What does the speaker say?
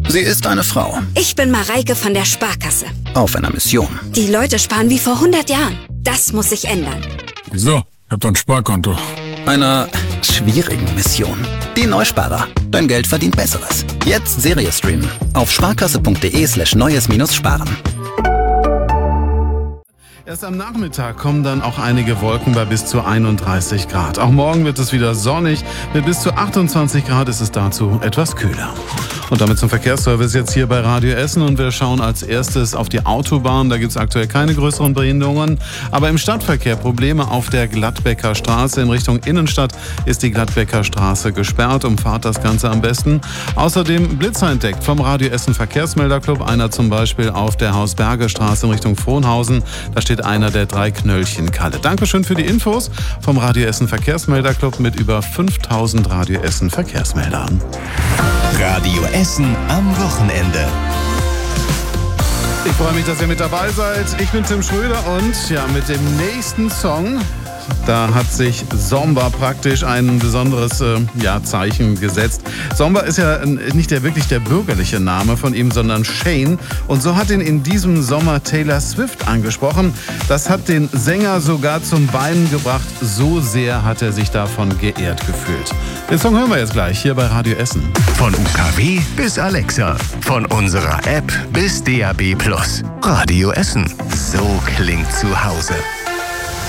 Sie ist eine Frau. Ich bin Mareike von der Sparkasse. Auf einer Mission. Die Leute sparen wie vor 100 Jahren. Das muss sich ändern. Wieso? Ich hab doch ein Sparkonto. Einer schwierigen Mission. Die Neusparer. Dein Geld verdient Besseres. Jetzt Serie streamen. Auf sparkasse.de/neues-sparen. Erst am Nachmittag kommen dann auch einige Wolken bei bis zu 31 Grad. Auch morgen wird es wieder sonnig. Mit bis zu 28 Grad ist es dazu etwas kühler. Und damit zum Verkehrsservice jetzt hier bei Radio Essen. Und wir schauen als erstes auf die Autobahn. Da gibt es aktuell keine größeren Behinderungen. Aber im Stadtverkehr Probleme auf der Gladbecker Straße. In Richtung Innenstadt ist die Gladbecker Straße gesperrt. Umfahrt das Ganze am besten. Außerdem Blitzer entdeckt vom Radio Essen Verkehrsmelderclub. Einer zum Beispiel auf der Hausberger Straße in Richtung Frohnhausen. Da steht einer der 3 Knöllchen-Kalle. Dankeschön für die Infos vom Radio Essen Verkehrsmelderclub mit über 5000 Radio Essen Verkehrsmeldern. Radio Essen am Wochenende. Ich freue mich, dass ihr mit dabei seid. Ich bin Tim Schröder und ja, mit dem nächsten Song, da hat sich Somba praktisch ein besonderes Zeichen gesetzt. Somba ist ja nicht wirklich der bürgerliche Name von ihm, sondern Shane. Und so hat ihn in diesem Sommer Taylor Swift angesprochen. Das hat den Sänger sogar zum Weinen gebracht. So sehr hat er sich davon geehrt gefühlt. Den Song hören wir jetzt gleich hier bei Radio Essen. Von UKW bis Alexa. Von unserer App bis DAB+. Radio Essen. So klingt zu Hause.